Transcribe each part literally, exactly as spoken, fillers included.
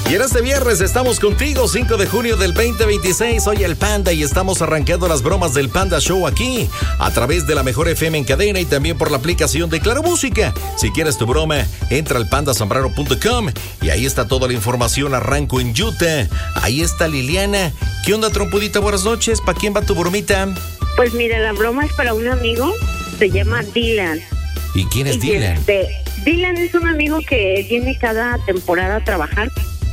Y en este viernes estamos contigo, cinco de junio del veinte veintiséis. Soy el Panda y estamos arrancando las bromas del Panda Show aquí, a través de la Mejor F M en cadena y también por la aplicación de Claro Música. Si quieres tu broma, entra al panda zambrano punto com y ahí está toda la información. Arranco en Utah. Ahí está Liliana. ¿Qué onda, trompudita? Buenas noches. ¿Para quién va tu bromita? Pues mira, la broma es para un amigo. Se llama Dylan. ¿Y quién es y Dylan? Este, Dylan es un amigo que viene cada temporada a trabajar.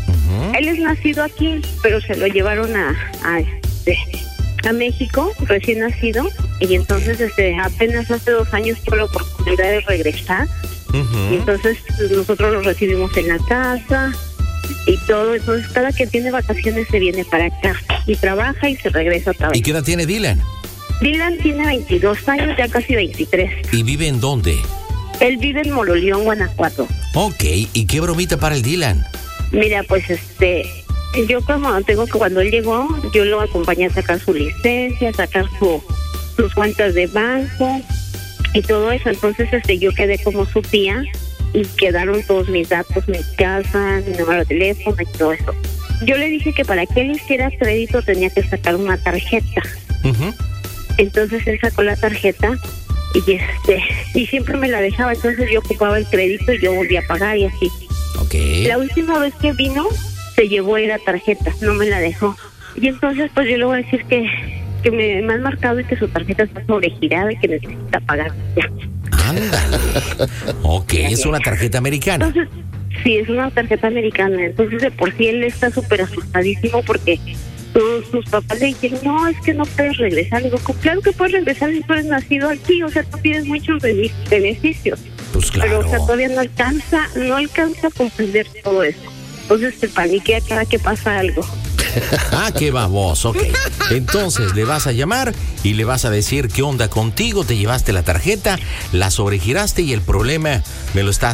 Él es nacido aquí, pero se lo llevaron a a, este, a México, recién nacido, y entonces este, apenas hace dos años tuvo la oportunidad de regresar. Uh-huh. Y entonces pues, nosotros lo recibimos en la casa y todo. Entonces cada que tiene vacaciones se viene para acá y trabaja y se regresa otra vez. ¿Y qué edad tiene Dylan? Dylan tiene veintidós años, ya casi veintitrés. ¿Y vive en dónde? Él vive en Mololeón, Guanajuato. Ok, ¿y qué bromita para el Dylan? Mira, pues este, yo como tengo que cuando él llegó, yo lo acompañé a sacar su licencia, a sacar su, sus cuentas de banco y todo eso. Entonces este, yo quedé como su tía y quedaron todos mis datos, mi casa, mi número de teléfono y todo eso. Yo le dije que para que él hiciera crédito tenía que sacar una tarjeta. Uh-huh. Entonces él sacó la tarjeta y este y siempre me la dejaba. Entonces yo ocupaba el crédito y yo volvía a pagar y así. Okay. La última vez que vino, se llevó la tarjeta, no me la dejó. Y entonces, pues yo le voy a decir que, que me, me han marcado y que su tarjeta está sobregirada y que necesita pagar ya. Ándale. Ok, es una tarjeta americana. Entonces, sí, es una tarjeta americana. Entonces, de por sí él está súper asustadísimo porque sus, sus papás le dijeron, no, es que no puedes regresar. Le digo, claro que puedes regresar si tú eres nacido aquí, o sea, tú tienes muchos beneficios. Pues claro. Pero, o sea, todavía no alcanza, no alcanza a comprender todo eso. Entonces se paniquea cada que pasa algo. Ah, qué baboso, ok. Entonces le vas a llamar y le vas a decir qué onda contigo, te llevaste la tarjeta, la sobregiraste y el problema me lo estás